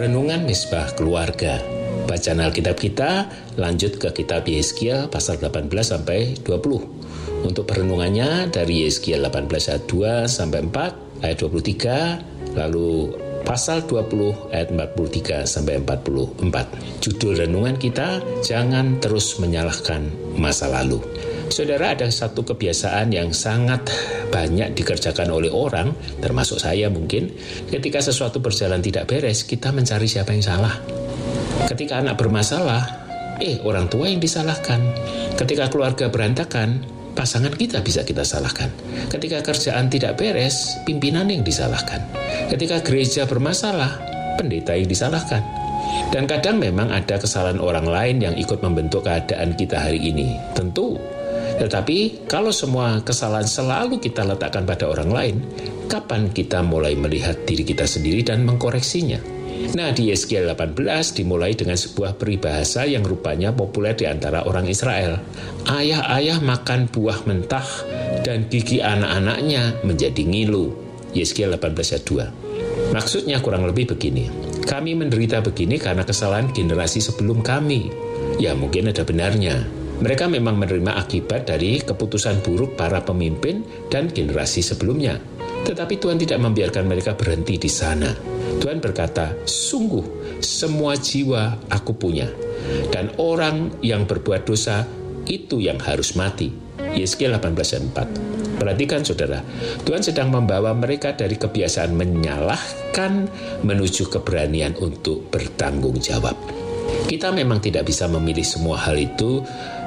Renungan Misbah Keluarga. Bacaan Alkitab kita lanjut ke kitab Yesaya pasal 18 sampai 20. Untuk perenungannya dari Yesaya 18 ayat 2 sampai 4, ayat 23, lalu pasal 20 ayat 43 sampai 44. Judul renungan kita, jangan terus menyalahkan masa lalu. Saudara, ada satu kebiasaan yang sangat banyak dikerjakan oleh orang, termasuk saya mungkin. Ketika sesuatu berjalan tidak beres, kita mencari siapa yang salah. Ketika anak bermasalah, orang tua yang disalahkan. Ketika keluarga berantakan, pasangan kita bisa kita salahkan. Ketika kerjaan tidak beres, pimpinan yang disalahkan. Ketika gereja bermasalah, pendeta yang disalahkan. Dan kadang memang ada kesalahan orang lain yang ikut membentuk keadaan kita hari ini. Tentu. Tetapi kalau semua kesalahan selalu kita letakkan pada orang lain, kapan kita mulai melihat diri kita sendiri dan mengkoreksinya? Nah, di Yesaya 18 dimulai dengan sebuah peribahasa yang rupanya populer di antara orang Israel. Ayah-ayah makan buah mentah dan gigi anak-anaknya menjadi ngilu. Yesaya 18 ayat 2. Maksudnya kurang lebih begini. Kami menderita begini karena kesalahan generasi sebelum kami. Ya, mungkin ada benarnya. Mereka memang menerima akibat dari keputusan buruk para pemimpin dan generasi sebelumnya. Tetapi Tuhan tidak membiarkan mereka berhenti di sana. Tuhan berkata, sungguh semua jiwa aku punya. Dan orang yang berbuat dosa itu yang harus mati. Yesaya 18 ayat 4. Perhatikan saudara, Tuhan sedang membawa mereka dari kebiasaan menyalahkan menuju keberanian untuk bertanggung jawab. Kita memang tidak bisa memilih semua hal itu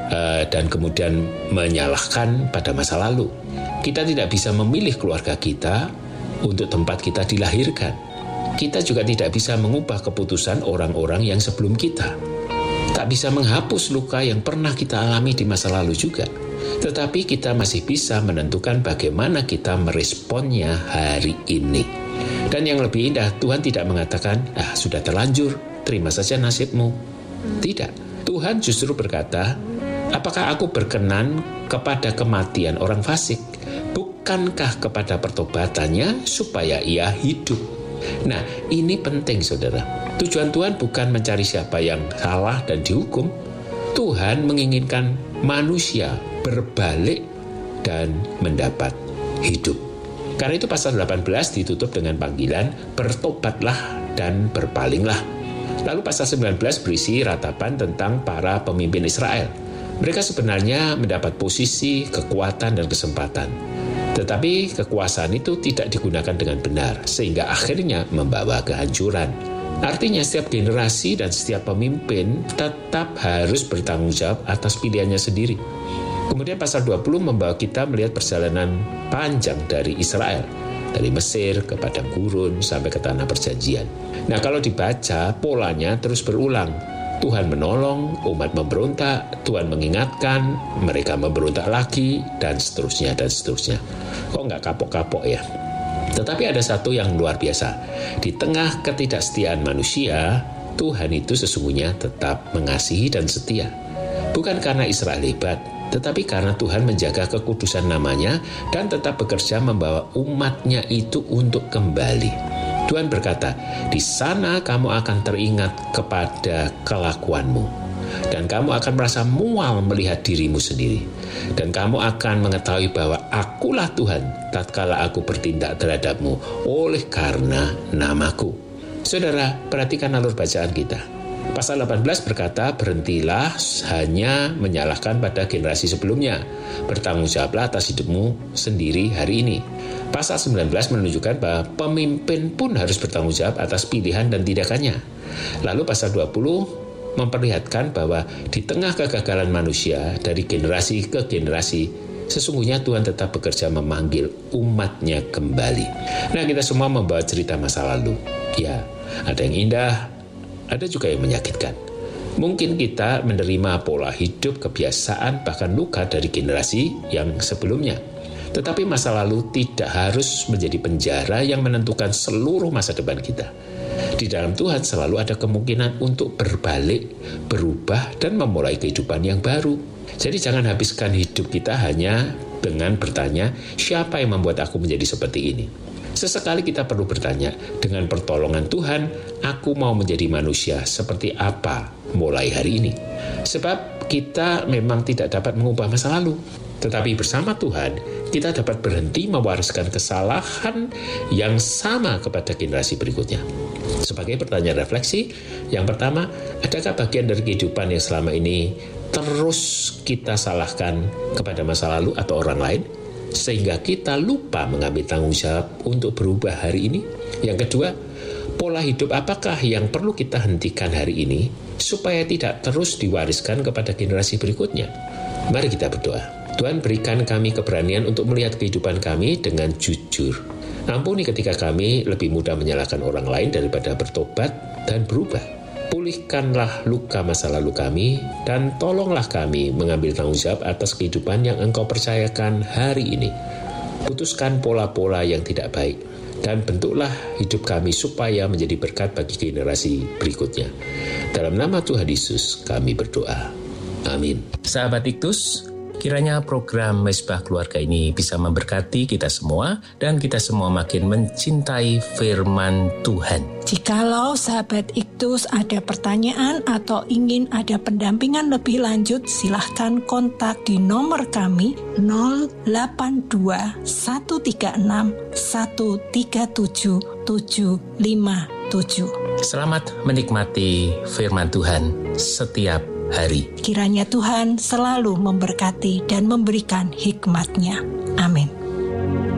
dan kemudian menyalahkan pada masa lalu. Kita tidak bisa memilih keluarga kita untuk tempat kita dilahirkan. Kita juga tidak bisa mengubah keputusan orang-orang yang sebelum kita. Tak bisa menghapus luka yang pernah kita alami di masa lalu juga. Tetapi kita masih bisa menentukan bagaimana kita meresponnya hari ini. Dan yang lebih indah, Tuhan tidak mengatakan, sudah terlanjur, terima saja nasibmu. Tidak. Tuhan justru berkata, apakah aku berkenan kepada kematian orang fasik? Bukankah kepada pertobatannya supaya ia hidup? Nah, ini penting saudara. Tujuan Tuhan bukan mencari siapa yang salah dan dihukum. Tuhan menginginkan manusia berbalik dan mendapat hidup. Karena itu pasal 18 ditutup dengan panggilan bertobatlah dan berpalinglah. Lalu pasal 19 berisi ratapan tentang para pemimpin Israel. Mereka sebenarnya mendapat posisi, kekuatan, dan kesempatan. Tetapi kekuasaan itu tidak digunakan dengan benar, sehingga akhirnya membawa kehancuran. Artinya setiap generasi dan setiap pemimpin tetap harus bertanggung jawab atas pilihannya sendiri. Kemudian pasal 20 membawa kita melihat perjalanan panjang dari Israel, dari Mesir ke padang gurun sampai ke tanah perjanjian. Nah, kalau dibaca, polanya terus berulang. Tuhan menolong, umat memberontak, Tuhan mengingatkan, mereka memberontak lagi, dan seterusnya, dan seterusnya. Kok nggak kapok-kapok ya? Tetapi ada satu yang luar biasa. Di tengah ketidaksetiaan manusia, Tuhan itu sesungguhnya tetap mengasihi dan setia. Bukan karena Israel hebat, tetapi karena Tuhan menjaga kekudusan namanya dan tetap bekerja membawa umatnya itu untuk kembali. Tuhan berkata, di sana kamu akan teringat kepada kelakuanmu, dan kamu akan merasa mual melihat dirimu sendiri, dan kamu akan mengetahui bahwa akulah Tuhan tatkala aku bertindak terhadapmu oleh karena namaku. Saudara, perhatikan alur bacaan kita. Pasal 18 berkata, berhentilah hanya menyalahkan pada generasi sebelumnya. Bertanggung jawablah atas hidupmu sendiri hari ini. Pasal 19 menunjukkan bahwa pemimpin pun harus bertanggung jawab atas pilihan dan tindakannya. Lalu pasal 20 memperlihatkan bahwa di tengah kegagalan manusia dari generasi ke generasi, sesungguhnya Tuhan tetap bekerja memanggil umatnya kembali. Nah, kita semua membawa cerita masa lalu. Ya, ada yang indah, ada juga yang menyakitkan. Mungkin kita menerima pola hidup, kebiasaan, bahkan luka dari generasi yang sebelumnya. Tetapi masa lalu tidak harus menjadi penjara yang menentukan seluruh masa depan kita. Di dalam Tuhan selalu ada kemungkinan untuk berbalik, berubah, dan memulai kehidupan yang baru. Jadi jangan habiskan hidup kita hanya dengan bertanya, siapa yang membuat aku menjadi seperti ini? Sesekali kita perlu bertanya, dengan pertolongan Tuhan, aku mau menjadi manusia seperti apa mulai hari ini? Sebab kita memang tidak dapat mengubah masa lalu. Tetapi bersama Tuhan, kita dapat berhenti mewariskan kesalahan yang sama kepada generasi berikutnya. Sebagai pertanyaan refleksi, yang pertama, adakah bagian dari kehidupan yang selama ini terus kita salahkan kepada masa lalu atau orang lain, sehingga kita lupa mengambil tanggung jawab untuk berubah hari ini? Yang kedua, pola hidup apakah yang perlu kita hentikan hari ini supaya tidak terus diwariskan kepada generasi berikutnya? Mari kita berdoa. Tuhan, berikan kami keberanian untuk melihat kehidupan kami dengan jujur. Ampuni ketika kami lebih mudah menyalahkan orang lain daripada bertobat dan berubah. Pulihkanlah luka masa lalu kami, dan tolonglah kami mengambil tanggung jawab atas kehidupan yang Engkau percayakan hari ini. Putuskan pola-pola yang tidak baik, dan bentuklah hidup kami supaya menjadi berkat bagi generasi berikutnya. Dalam nama Tuhan Yesus kami berdoa. Amin. Sahabat Iktus, kiranya program Mezbah Keluarga ini bisa memberkati kita semua dan kita semua makin mencintai firman Tuhan. Jikalau sahabat Iktus ada pertanyaan atau ingin ada pendampingan lebih lanjut, silahkan kontak di nomor kami 082 136 137 757. Selamat menikmati firman Tuhan setiap hari. Kiranya Tuhan selalu memberkati dan memberikan hikmat-Nya. Amin.